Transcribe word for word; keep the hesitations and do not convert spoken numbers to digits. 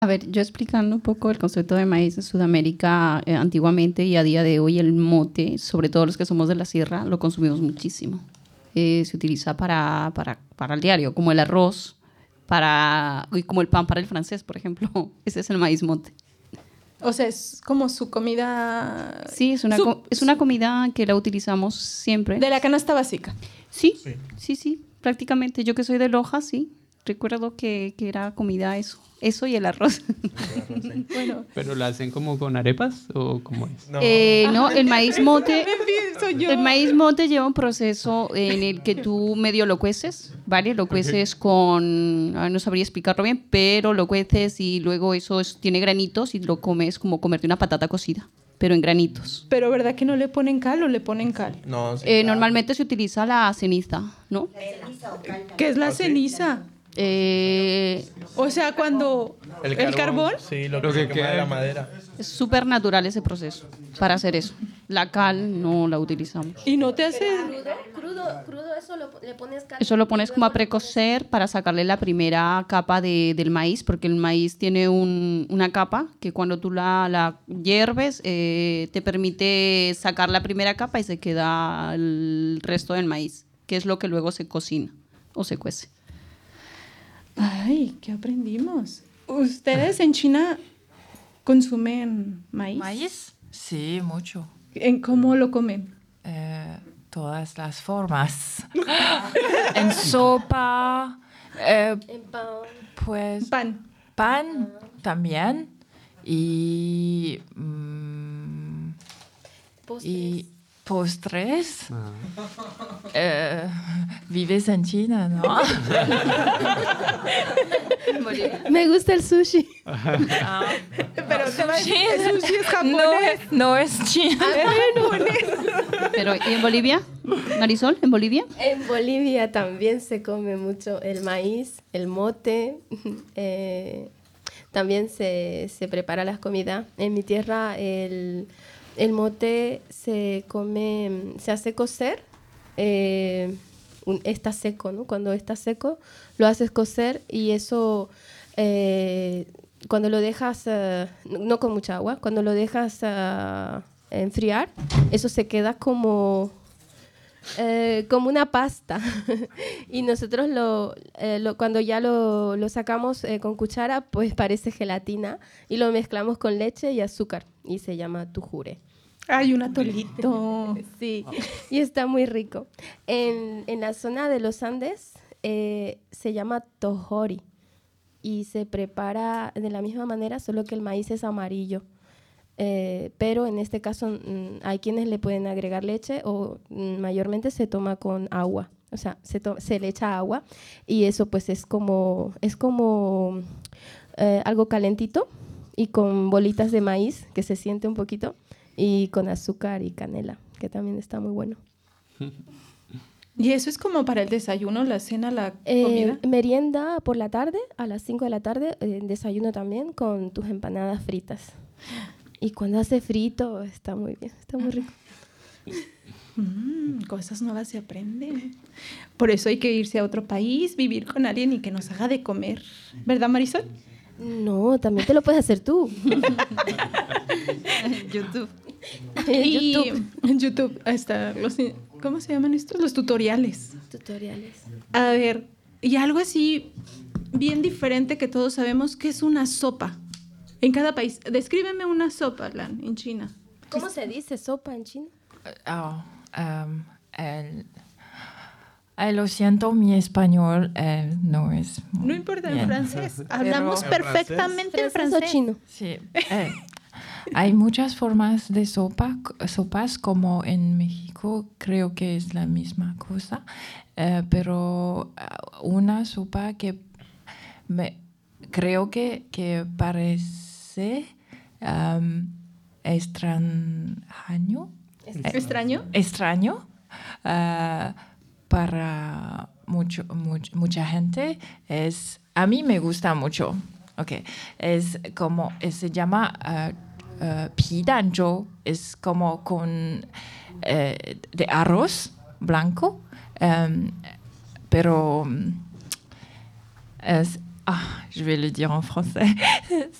A ver, yo explicando un poco el concepto de maíz en Sudamérica, eh, antiguamente y a día de hoy el mote, sobre todo los que somos de la sierra, lo consumimos muchísimo. Eh, se utiliza para, para, para el diario, como el arroz, para, y como el pan para el francés, por ejemplo. Ese es el maíz mote. O sea, es como su comida... Sí, es una, su, co- es una comida que la utilizamos siempre. De la canasta básica. Sí, Sí. sí, sí, prácticamente. Yo que soy de Loja, sí. Recuerdo que, que era comida eso. Eso y el arroz. Bueno, ¿Pero la hacen como con arepas o cómo es? No. Eh, no, el maíz mote... soy yo. El maíz mote lleva un proceso en el que tú medio lo cueces, ¿vale? Lo cueces con... ah, no sabría explicarlo bien, pero lo cueces y luego eso es- tiene granitos y lo comes como comerte una patata cocida, pero en granitos. Pero ¿verdad que no le ponen cal o le ponen cal? No, sí, Eh, claro. Normalmente se utiliza la ceniza, ¿no? ¿Qué es la ¿Ah, sí? ceniza? Eh, O sea, cuando... ¿El, carbón? Sí, lo, Lo que, que se quema de queda. la madera. es súper natural ese proceso para hacer eso. La cal no la utilizamos. Y no te hace... Crudo, crudo, crudo, eso lo, le pones cal. Eso lo pones y como a luego le pones- precocer para sacarle la primera capa de- del maíz, porque el maíz tiene un- una capa que cuando tú la, la hierves eh, te permite sacar la primera capa y se queda el resto del maíz, que es lo que luego se cocina o se cuece. Ay, ¿qué aprendimos? ¿Ustedes en China consumen maíz? ¿Maíz? Sí, mucho. ¿En cómo lo comen? Eh, todas las formas. En sopa, eh, En pan. pues Pan. pan también. Y, mm, Postres. y postres. Ah. Eh, vives en China, ¿no? Me gusta el sushi. Pero te va a decir, el sushi es No japonés. es, no es China. Pero, ¿y en Bolivia? Marisol, ¿en Bolivia? En Bolivia también se come mucho el maíz, el mote. eh, también se, se prepara las comidas. En mi tierra el, el mote se come, se hace cocer. eh, un- está seco, ¿no? Cuando está seco lo haces cocer y eso eh, cuando lo dejas, eh, no no con mucha agua, cuando lo dejas ah, enfriar, eso se queda como eh, como una pasta. Y nosotros lo, eh, lo- cuando ya lo, lo sacamos eh, con cuchara, pues parece gelatina y lo mezclamos con leche y azúcar y se llama tujure. Ay, un atolito. Sí, y está muy rico. En, en la zona de los Andes eh, se llama tojori y se prepara de la misma manera, solo que el maíz es amarillo. Eh, pero en este caso mm, hay quienes le pueden agregar leche o mm, mayormente se toma con agua. O sea, se, to- se le echa agua y eso pues es como, es como eh, algo calentito y con bolitas de maíz que se siente un poquito y con azúcar y canela, que también está muy bueno. ¿Y eso es como para el desayuno, la cena, la Eh, comida? merienda por la tarde, a las cinco de la tarde, eh, desayuno también con tus empanadas fritas. Y cuando hace frito, está muy bien, está muy rico. Mm, cosas nuevas se aprenden. Por eso hay que irse a otro país, vivir con alguien y que nos haga de comer. ¿Verdad, Marisol? No, también te lo puedes hacer tú. YouTube. En Y YouTube. en YouTube está los, ¿cómo se llaman estos? Los tutoriales. Tutoriales. A ver, y algo así bien diferente que todos sabemos que es una sopa. En cada país. Descríbeme una sopa, Lan, en China. ¿Cómo se dice sopa en chino? Oh, um, el- ay, lo siento, mi español eh, no es muy No importa en bien. francés. Hablamos Pero- perfectamente en ¿Francés o francés. chino? Sí. eh, hay muchas formas de sopa, sopas, como en México creo que es la misma cosa, eh, pero ah, una sopa que me, creo que, que parece um, extraño, ¿Extraño? extraño ah, para mucho, much- mucha gente. Es, a mí me gusta mucho. Okay. Es como, eh, se llama uh, uh, pi danzhou, es como con eh, de arroz blanco, em, pero mm, es, Ah, je vais le dire en français.